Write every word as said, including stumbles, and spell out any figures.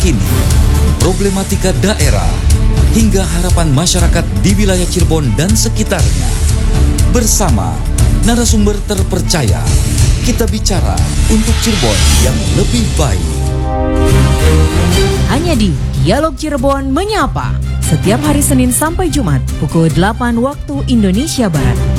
terkini, problematika daerah, hingga harapan masyarakat di wilayah Cirebon dan sekitarnya. Bersama narasumber terpercaya, kita bicara untuk Cirebon yang lebih baik. Hanya di Dialog Cirebon Menyapa, setiap hari Senin sampai Jumat pukul delapan waktu Indonesia Barat.